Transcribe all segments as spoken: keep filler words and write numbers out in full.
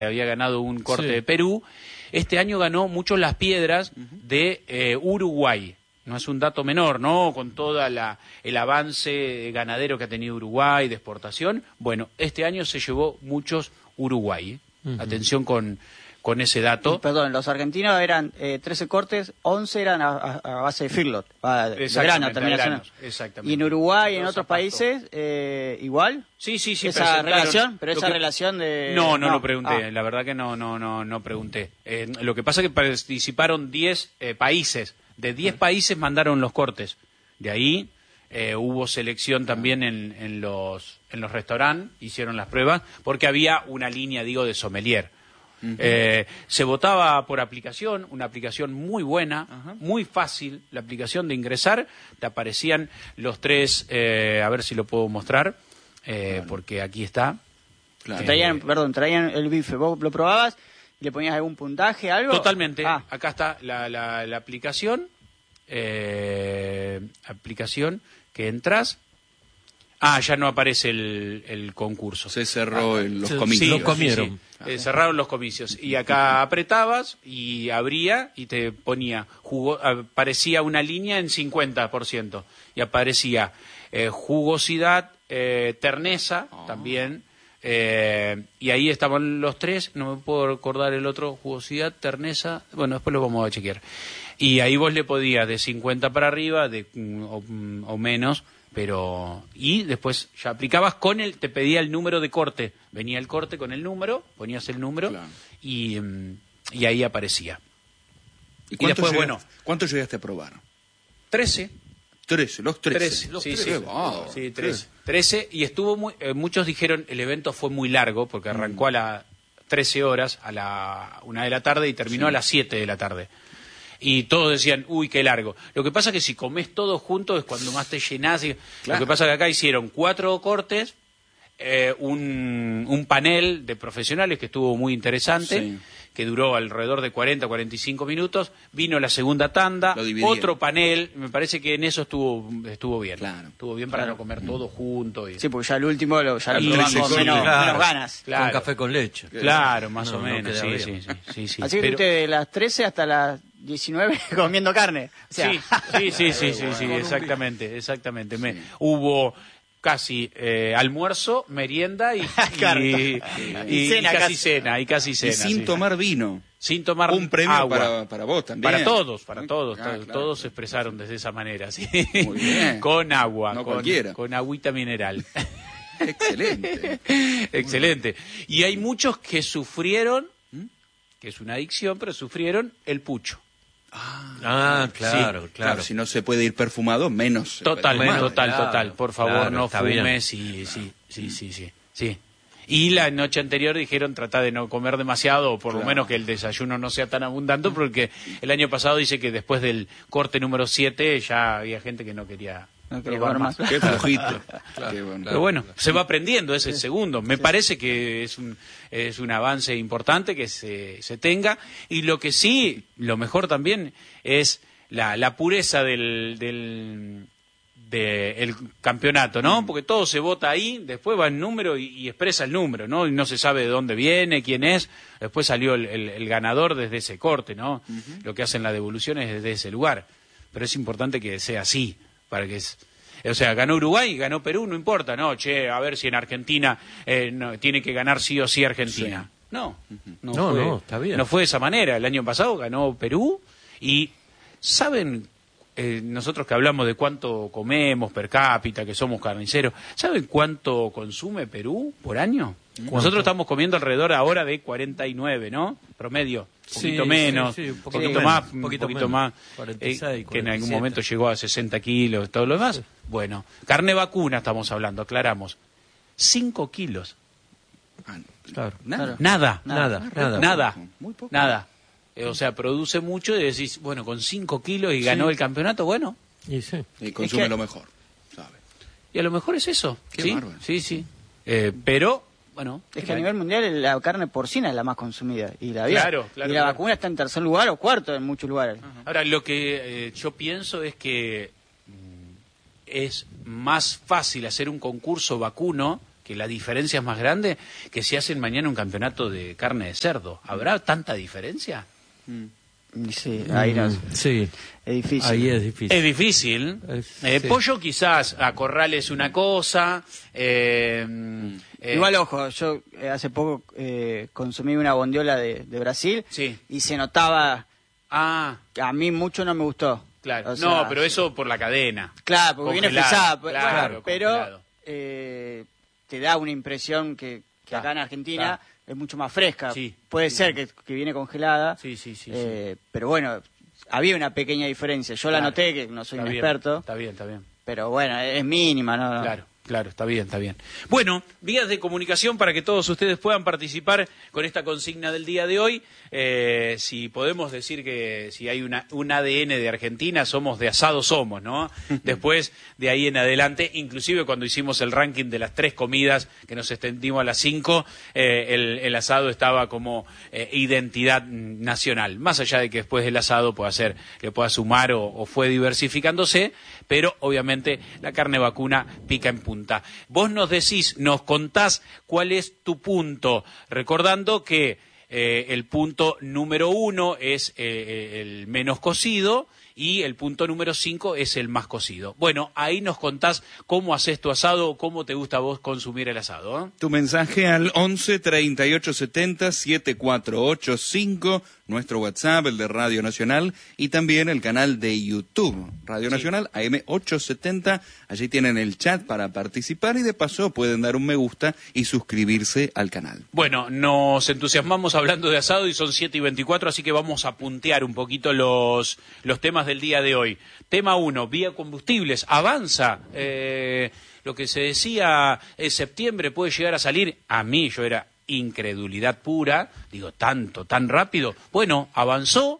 había ganado un corte Sí. de Perú. Este año ganó mucho Las Piedras de eh, Uruguay. No es un dato menor, ¿no? Con todo el avance ganadero que ha tenido Uruguay de exportación. Bueno, este año se llevó muchos Uruguay. ¿eh? Uh-huh. Atención con, con ese dato. Y, perdón, los argentinos eran eh, trece cortes, once eran a, a, a base de feedlot, de grano, terminación. Exactamente. Y en Uruguay y en otros países, eh, igual. Sí, sí, sí. Esa relación, pero esa que... relación de... No, no, no lo pregunté, ah. la verdad que no, no, no, no pregunté. Eh, lo que pasa es que participaron diez eh, países. De diez países mandaron los cortes. De ahí eh, hubo selección también en, en los en los restaurantes, hicieron las pruebas, porque había una línea, digo, de sommelier. Uh-huh. Eh, se votaba por aplicación, una aplicación muy buena, uh-huh. muy fácil, la aplicación de ingresar, te aparecían los tres, eh, a ver si lo puedo mostrar, eh, claro. porque aquí está. Claro. Traían, eh, perdón, traían el bife, vos lo probabas, ¿le ponías algún puntaje, algo? Totalmente. Ah. Acá está la, la, la aplicación. Eh, aplicación que entras. Ah, ya no aparece el, el concurso. Se cerró ah, el, los se, comicios. Sí, lo comieron. Sí, sí. Eh, cerraron los comicios. Y acá apretabas y abría y te ponía, jugo, aparecía una línea en cincuenta por ciento. Y aparecía eh, jugosidad, eh, terneza oh. también. Eh, y ahí estaban los tres, no me puedo recordar el otro, jugosidad, terneza, bueno, después lo vamos a chequear. Y ahí vos le podías de cincuenta para arriba de, o, o menos, pero... Y después ya aplicabas con el, te pedía el número de corte, venía el corte con el número, ponías el número claro. y, y ahí aparecía. ¿Y, y después, bueno... ¿Cuánto llegaste a probar? Trece. Trece, los trece. trece, los sí, trece. Sí, wow. sí, trece. trece, y estuvo muy... Eh, muchos dijeron el evento fue muy largo, porque arrancó mm. a las trece horas, a la una de la tarde, y terminó sí. a las siete de la tarde. Y todos decían, uy, qué largo. Lo que pasa es que si comés todo junto es cuando más te llenás. Y... Claro. Lo que pasa es que acá hicieron cuatro cortes, eh, un, un panel de profesionales que estuvo muy interesante, sí. que duró alrededor de cuarenta, cuarenta y cinco minutos. Vino la segunda tanda, otro panel. Me parece que en eso estuvo estuvo bien. Claro. Estuvo bien para claro. no comer todo junto. Y... Sí, porque ya el último lo, ya lo y probamos con menos, claro. menos ganas. Claro. Con café con leche. Claro, más no, o menos. No sí, sí, sí, sí, sí. Así que Pero... usted de las trece hasta las diecinueve comiendo carne. O sea... sí, sí, sí, sí, sí, sí, exactamente, exactamente. Me, hubo casi eh, almuerzo, merienda y, y, y, y, cena, y casi, casi cena, y casi cena. Y sin sí. tomar vino. Sin tomar un premio agua. Para, para vos también. Para todos, para todos. Ah, todos, claro. todos se expresaron desde esa manera, sí. Muy bien. Con agua, no con, cualquiera. con agüita mineral. Excelente. Excelente. Y hay muchos que sufrieron, que es una adicción, pero sufrieron el pucho. Ah, ah claro, sí, claro, claro. Si no se puede ir perfumado, menos. Total, menos, total, claro, total. Por favor, claro, no fumes. Sí, sí, sí, sí, sí, sí. Y la noche anterior dijeron tratar de no comer demasiado, o por claro. lo menos que el desayuno no sea tan abundante, porque el año pasado dice que después del corte número siete ya había gente que no quería... No quería comer más. Qué flojito. Claro. Qué bueno. Pero bueno, se va aprendiendo, es el segundo. Me sí. parece que es un, es un avance importante que se, se tenga. Y lo que sí, lo mejor también, es la, la pureza del... del de el campeonato, ¿no? Porque todo se vota ahí, después va el número y, y expresa el número, ¿no? Y no se sabe de dónde viene, quién es, después salió el, el, el ganador desde ese corte, ¿no? Uh-huh. Lo que hacen la devolución es desde ese lugar, pero es importante que sea así, para que es... O sea, ganó Uruguay, ganó Perú, no importa, ¿no? Che, a ver si en Argentina eh, no, tiene que ganar sí o sí Argentina. Sí. No, no, no, fue, no, está bien. No fue de esa manera, el año pasado ganó Perú y, ¿saben...? Eh, nosotros que hablamos de cuánto comemos per cápita, que somos carniceros, ¿saben cuánto consume Perú por año? ¿Cuánto? Nosotros estamos comiendo alrededor ahora de cuarenta y nueve, ¿no? Promedio, un poquito sí, menos, sí, sí, un poquito, poquito poquito más, menos, un poquito, poquito menos. más, cuarenta y seis, eh, que en algún cuarenta y siete. momento llegó a sesenta kilos, todo lo demás. Sí. Bueno, carne vacuna estamos hablando, aclaramos, cinco kilos. Ah, claro. Nada, nada, nada, nada, nada, nada, muy poco. nada. Eh, o sea, produce mucho y decís, bueno, con cinco kilos y ganó sí. el campeonato, bueno. Y, sí. y consume es que, lo mejor, ¿sabe? Y a lo mejor es eso. Qué sí, bárbaro. sí, sí. Eh, pero, bueno. Es que a nivel mundial la carne porcina es la más consumida. Y la, claro, claro, y la claro. vacuna está en tercer lugar o cuarto en muchos lugares. Uh-huh. Ahora, lo que eh, yo pienso es que mm, es más fácil hacer un concurso vacuno que que la diferencia es más grande que si hacen mañana un campeonato de carne de cerdo. ¿Habrá tanta diferencia? Mm. Sí, ahí no, sí. Es difícil. Ahí es difícil. Es difícil. Es, eh, sí. Pollo quizás, a corral es una cosa. Eh, eh, Igual, ojo, yo eh, hace poco eh, consumí una bondiola de, de Brasil sí. y se notaba... Ah. A mí mucho no me gustó. Claro. O sea, no, pero eso por la cadena. Claro, porque congelado, viene pesada. Claro, bueno, pero eh, te da una impresión que, que claro, acá en Argentina... Claro. Es mucho más fresca. Sí, Puede sí, ser sí. Que, que viene congelada. Sí, sí, sí, eh, sí. Pero bueno, había una pequeña diferencia. Yo claro. la noté, que no soy está un bien, experto. Está bien, está bien. Pero bueno, es mínima, ¿no? Claro. Claro, está bien, está bien. Bueno, vías de comunicación para que todos ustedes puedan participar con esta consigna del día de hoy. Eh, si podemos decir que si hay una, un A D N de Argentina, somos de asado somos, ¿no? Después, de ahí en adelante, inclusive cuando hicimos el ranking de las tres comidas, que nos extendimos a las cinco, eh, el, el asado estaba como eh, identidad nacional. Más allá de que después del asado pueda ser, le pueda sumar o, o fue diversificándose, pero obviamente la carne vacuna pica en punta. Vos nos decís, nos contás cuál es tu punto, recordando que eh, el punto número uno es eh, el menos cocido y el punto número cinco es el más cocido. Bueno, ahí nos contás cómo haces tu asado o cómo te gusta a vos consumir el asado, ¿eh? Tu mensaje al once, treinta y ocho setenta, setenta y cuatro ochenta y cinco, nuestro WhatsApp, el de Radio Nacional, y también el canal de YouTube, Radio sí. Nacional, A M ochocientos setenta. Allí tienen el chat para participar y de paso pueden dar un me gusta y suscribirse al canal. Bueno, nos entusiasmamos hablando de asado y son siete y veinticuatro, así que vamos a puntear un poquito los, los temas del día de hoy. Tema uno, biocombustibles, avanza. Eh, lo que se decía en septiembre puede llegar a salir. A mí, yo era incredulidad pura, digo, tanto, tan rápido. Bueno, avanzó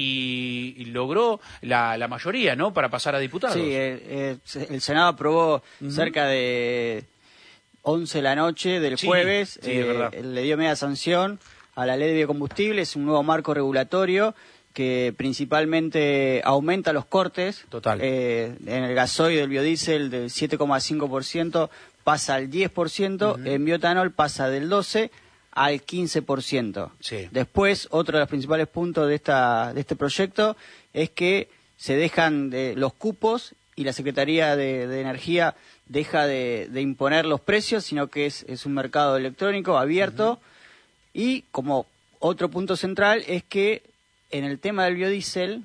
y, y logró la, la mayoría, ¿no?, para pasar a diputados. Sí, eh, eh, el Senado aprobó uh-huh. cerca de once de la noche del sí, jueves, sí, eh, es verdad. le dio media sanción a la ley de biocombustibles, un nuevo marco regulatorio que principalmente aumenta los cortes. Total. Eh, en el gasoil del biodiesel del siete coma cinco por ciento pasa al diez por ciento, uh-huh. en bioetanol pasa del doce por ciento al quince por ciento. Sí. Después, otro de los principales puntos de, esta, de este proyecto es que se dejan de los cupos y la Secretaría de, de Energía deja de, de imponer los precios, sino que es, es un mercado electrónico abierto. Uh-huh. Y como otro punto central es que en el tema del biodiesel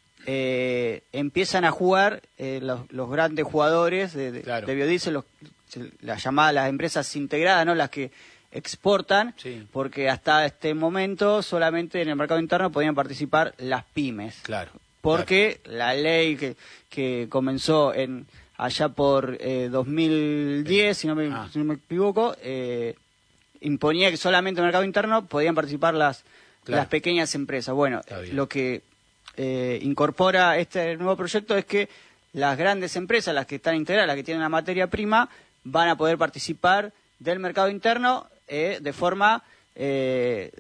eh, empiezan a jugar eh, los, los grandes jugadores de, de, claro. de biodiesel, los, las llamadas las empresas integradas, ¿no?, las que exportan, sí. porque hasta este momento solamente en el mercado interno podían participar las pymes. Claro. Porque claro. la ley que, que comenzó en allá por eh, dos mil diez, si no me, ah. si no me equivoco, eh, imponía que solamente en el mercado interno podían participar las, claro. las pequeñas empresas. Bueno, lo que eh, incorpora este nuevo proyecto es que las grandes empresas, las que están integradas, las que tienen la materia prima, van a poder participar del mercado interno eh, de forma eh,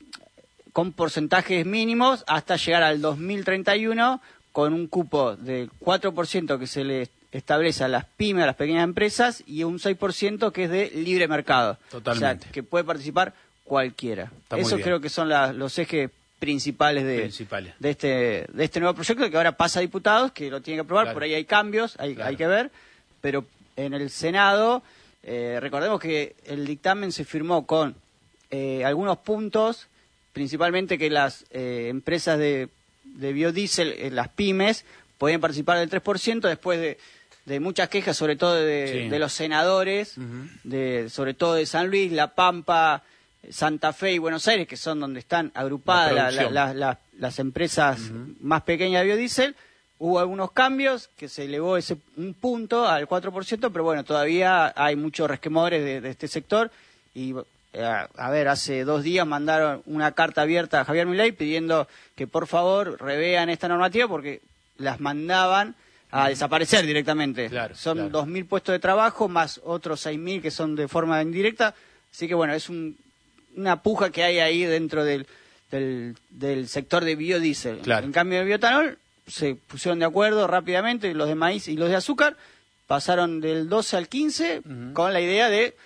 con porcentajes mínimos hasta llegar al dos mil treinta y uno con un cupo del cuatro por ciento que se le establece a las pymes, a las pequeñas empresas, y un seis por ciento que es de libre mercado. Totalmente. O sea, que puede participar cualquiera. Está Esos creo que son la, los ejes principales de, principales. de este de este nuevo proyecto, que ahora pasa a diputados, que lo tienen que aprobar. Claro. Por ahí hay cambios, hay, claro. hay que ver, pero en el Senado, eh, recordemos que el dictamen se firmó con eh, algunos puntos, principalmente que las eh, empresas de, de biodiesel, eh, las pymes, podían participar del tres por ciento después de, de muchas quejas, sobre todo de, sí. de los senadores, uh-huh. de, sobre todo de San Luis, La Pampa, Santa Fe y Buenos Aires, que son donde están agrupadas la la, la, la, las empresas uh-huh. más pequeñas de biodiesel. Hubo algunos cambios, que se elevó ese un punto al cuatro por ciento, pero bueno, todavía hay muchos resquemores de, de este sector. Y a, a ver, hace dos días mandaron una carta abierta a Javier Milei pidiendo que por favor revean esta normativa, porque las mandaban a desaparecer directamente. Claro, son claro. dos mil puestos de trabajo, más otros seis mil que son de forma indirecta. Así que bueno, es un, una puja que hay ahí dentro del, del, del sector de biodiesel. Claro. En cambio, el bioetanol se pusieron de acuerdo rápidamente, los de maíz y los de azúcar, pasaron del doce al quince, uh-huh. con la idea de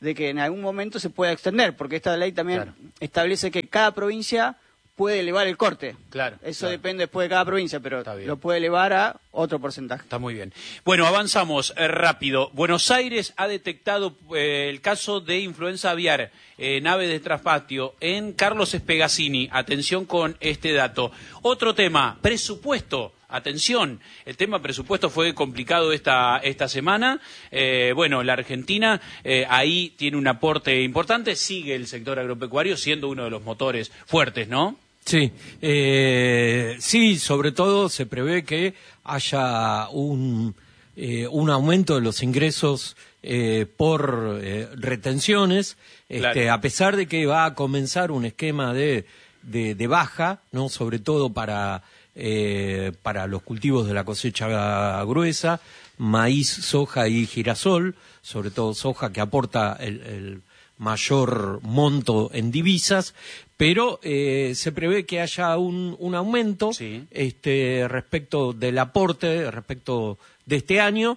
de que en algún momento se pueda extender, porque esta ley también claro. establece que cada provincia puede elevar el corte. Claro. Eso claro. depende después de cada provincia, pero lo puede elevar a otro porcentaje. Está muy bien. Bueno, avanzamos eh, rápido. Buenos Aires ha detectado eh, el caso de influenza aviar, eh, nave de traspatio, en Carlos Espegazzini. Atención con este dato. Otro tema, presupuesto. Atención, el tema presupuesto fue complicado esta esta semana. Eh, bueno, la Argentina eh, ahí tiene un aporte importante. Sigue el sector agropecuario siendo uno de los motores fuertes, ¿no? Sí, eh, sí, sobre todo se prevé que haya un, eh, un aumento de los ingresos eh, por eh, retenciones, Claro. este, a pesar de que va a comenzar un esquema de, de, de baja, no, sobre todo para eh, para los cultivos de la cosecha gruesa, maíz, soja y girasol, sobre todo soja que aporta el, el mayor monto en divisas, pero eh, se prevé que haya un, un aumento sí. este, respecto del aporte, respecto de este año,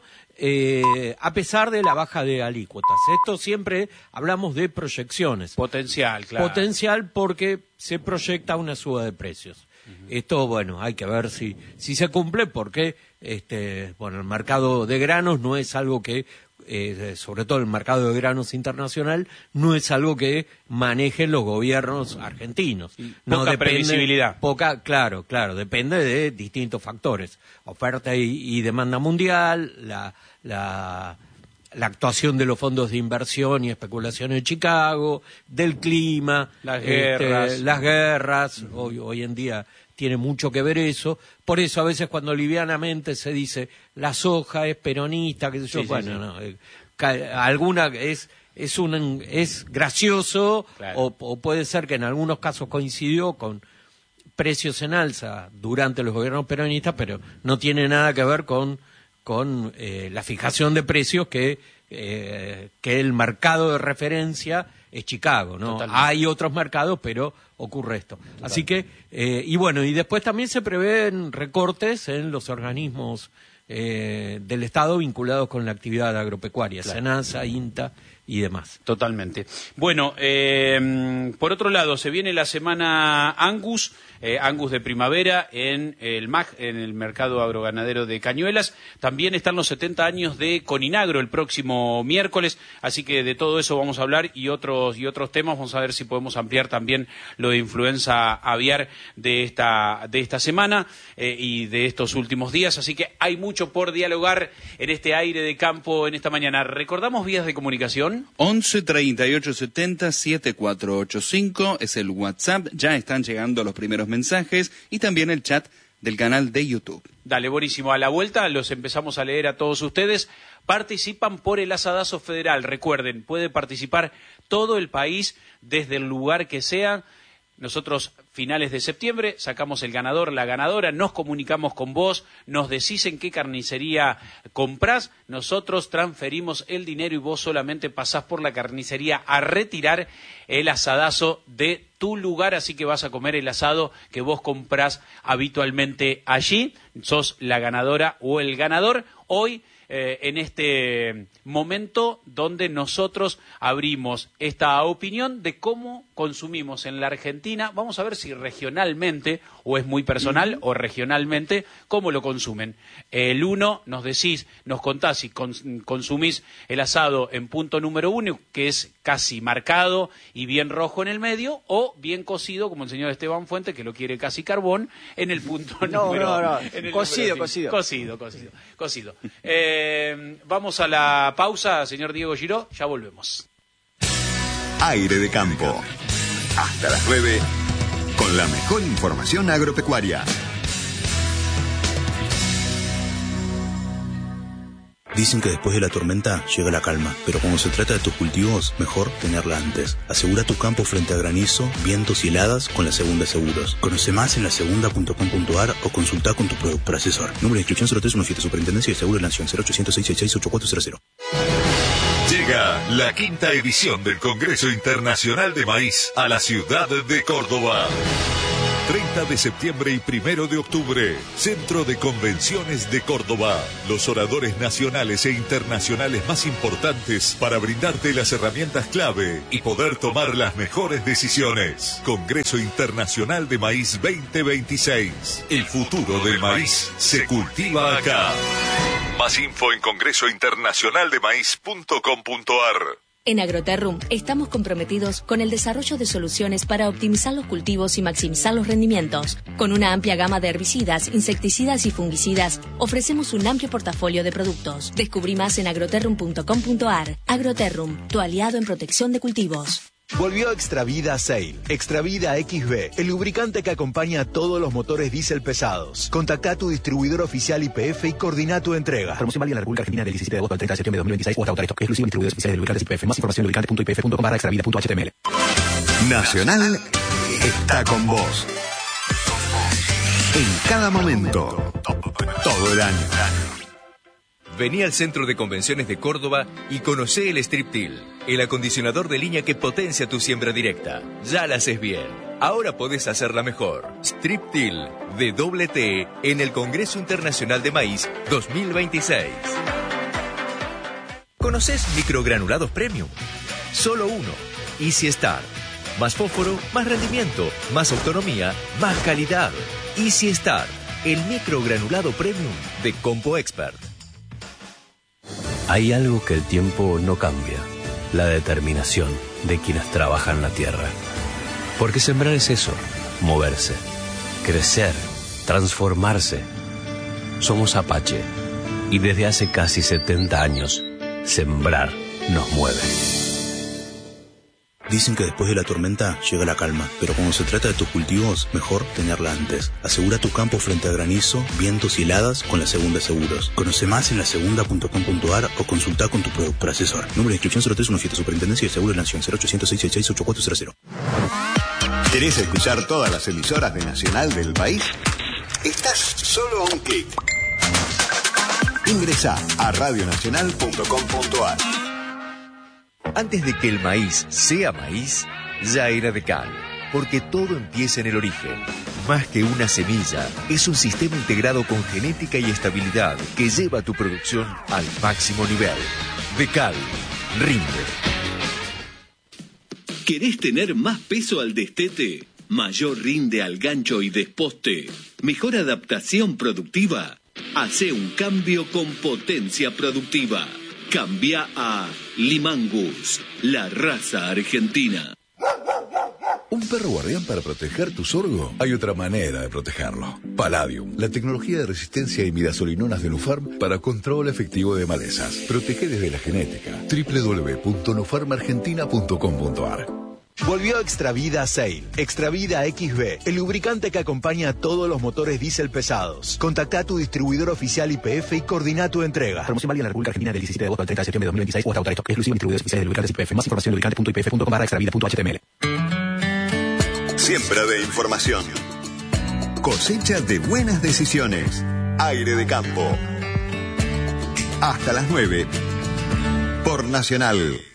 eh, a pesar de la baja de alícuotas. Esto siempre hablamos de proyecciones. Potencial, claro. Potencial porque se proyecta una suba de precios. Uh-huh. Esto, bueno, hay que ver si, si se cumple porque este, bueno, el mercado de granos no es algo que Eh, sobre todo el mercado de granos internacional, no es algo que manejen los gobiernos argentinos. No poca depende, previsibilidad. Poca, claro, claro, depende de distintos factores. Oferta y, y demanda mundial, la, la, la actuación de los fondos de inversión y especulación en Chicago, del clima, las este, guerras. las guerras, uh-huh. hoy, hoy en día tiene mucho que ver eso, por eso a veces cuando livianamente se dice la soja es peronista, qué sé yo, sí, bueno, sí, sí. no, eh, ca- alguna es es un es gracioso claro. o, o puede ser que en algunos casos coincidió con precios en alza durante los gobiernos peronistas, pero no tiene nada que ver con con eh, la fijación de precios que eh, que el mercado de referencia es Chicago, ¿no? Totalmente. Hay otros mercados, pero ocurre esto. Total. Así que, eh, y bueno, y después también se prevén recortes en los organismos eh, del Estado vinculados con la actividad agropecuaria, claro. SENASA, INTA y demás. Totalmente. Bueno, eh, por otro lado, se viene la semana Angus, eh, Angus de primavera en el M A G, en el mercado agroganadero de Cañuelas. También están los setenta años de Coninagro el próximo miércoles, así que de todo eso vamos a hablar y otros y otros temas. Vamos a ver si podemos ampliar también lo de influenza aviar de esta de esta semana eh, y de estos últimos días. Así que hay mucho por dialogar en este aire de campo en esta mañana. ¿Recordamos vías de comunicación? once treinta y ocho setenta setenta y cuatro ochenta y cinco es el WhatsApp, ya están llegando los primeros mensajes y también el chat del canal de YouTube. Dale, buenísimo. A la vuelta los empezamos a leer a todos ustedes. Participan por el asadazo federal. Recuerden, puede participar todo el país desde el lugar que sea. Nosotros, finales de septiembre, sacamos el ganador, la ganadora, nos comunicamos con vos, nos decís en qué carnicería comprás, nosotros transferimos el dinero y vos solamente pasás por la carnicería a retirar el asadazo de tu lugar, así que vas a comer el asado que vos comprás habitualmente allí. Sos la ganadora o el ganador. Hoy, eh, en este momento donde nosotros abrimos esta opinión de cómo consumimos en la Argentina, vamos a ver si regionalmente, o es muy personal, uh-huh. o regionalmente, cómo lo consumen. El uno, nos decís, nos contás si cons- consumís el asado en punto número uno, que es casi marcado y bien rojo en el medio, o bien cocido, como el señor Esteban Fuente, que lo quiere casi carbón, en el punto no, número... No, no, en el cocido, número cocido. Cocido, cocido, cocido. Eh, vamos a la pausa, señor Diego Giró, ya volvemos. Aire de campo. Hasta las nueve, con la mejor información agropecuaria. Dicen que después de la tormenta llega la calma, pero cuando se trata de tus cultivos, mejor tenerla antes. Asegura tu campo frente a granizo, vientos y heladas con la Segunda Seguros. Conoce más en la segunda punto com punto a r o consulta con tu productor asesor. Número de inscripción cero tres uno siete, Superintendencia de Seguros de la Nación, cero ochocientos seiscientos sesenta y seis, ochenta y cuatro cero. Llega la quinta edición del Congreso Internacional de Maíz a la ciudad de Córdoba. treinta de septiembre y primero de octubre, Centro de Convenciones de Córdoba. Los oradores nacionales e internacionales más importantes para brindarte las herramientas clave y poder tomar las mejores decisiones. Congreso Internacional de Maíz veinte veintiséis. El futuro del maíz se cultiva acá. Más info en congreso internacional de maíz punto com punto a r. En Agroterrum estamos comprometidos con el desarrollo de soluciones para optimizar los cultivos y maximizar los rendimientos. Con una amplia gama de herbicidas, insecticidas y fungicidas, ofrecemos un amplio portafolio de productos. Descubrí más en agroterrum punto com punto a r. Agroterrum, tu aliado en protección de cultivos. Volvió Extravida Sail, Extravida X B, el lubricante que acompaña a todos los motores diésel pesados. Contactá a tu distribuidor oficial Y P F y coordina tu entrega. Promoción válida en la República Argentina del diecisiete de agosto al treinta de septiembre de dos mil veintiséis o hasta autorizado. Exclusivo distribuidores oficiales de lubricantes Y P F. Más información en lubricante punto i p f punto com barra extravida punto h t m l. Nacional está con vos. En cada momento. Todo el año. Vení al Centro de Convenciones de Córdoba y conocé el Striptil, el acondicionador de línea que potencia tu siembra directa. Ya la haces bien. Ahora podés hacerla mejor. Striptil de doble T en el Congreso Internacional de Maíz dos mil veintiséis. ¿Conocés microgranulados premium? Solo uno. Easy Star. Más fósforo, más rendimiento, más autonomía, más calidad. Easy Star, el microgranulado premium de Compo Expert. Hay algo que el tiempo no cambia, la determinación de quienes trabajan la tierra. Porque sembrar es eso, moverse, crecer, transformarse. Somos Apache y desde hace casi setenta años, sembrar nos mueve. Dicen que después de la tormenta llega la calma, pero cuando se trata de tus cultivos, mejor tenerla antes. Asegura tu campo frente a granizo, vientos y heladas con la Segunda Seguros. Conoce más en la segunda punto com punto a r o consulta con tu productor asesor. Número de inscripción cero tres uno siete, Superintendencia de Seguros de Nación, cero ochocientos seis sesenta y seis ochenta y cuatro cero cero. ¿Querés escuchar todas las emisoras de Nacional del país? Estás solo a un clic. Ingresá a radio nacional punto com punto a r. Antes de que el maíz sea maíz, ya era Decal, porque todo empieza en el origen. Más que una semilla, es un sistema integrado con genética y estabilidad que lleva tu producción al máximo nivel. Decal, rinde. ¿Querés tener más peso al destete? ¿Mayor rinde al gancho y desposte? ¿Mejor adaptación productiva? Hacé un cambio con potencia productiva. Cambia a Limangus, la raza argentina. ¿Un perro guardián para proteger tu sorgo? Hay otra manera de protegerlo. Palladium, la tecnología de resistencia a imidazolinonas de Nufarm para control efectivo de malezas. Protege desde la genética. doble u doble u doble u punto nufarm argentina punto com punto a r. Volvió Extravida Sail, Extravida X B, el lubricante que acompaña a todos los motores diésel pesados. Contactá a tu distribuidor oficial Y P F y coordina tu entrega. Promoción válida en la República Argentina del diecisiete de agosto al treinta de septiembre de dos mil veintiséis o hasta autorizado. Exclusivo distribuidores oficiales de lubricantes Y P F. Más información en lubricante punto i p f punto com barra extravida punto h t m l. Siembra de información. Cosecha de buenas decisiones. Aire de campo. Hasta las nueve. Por Nacional.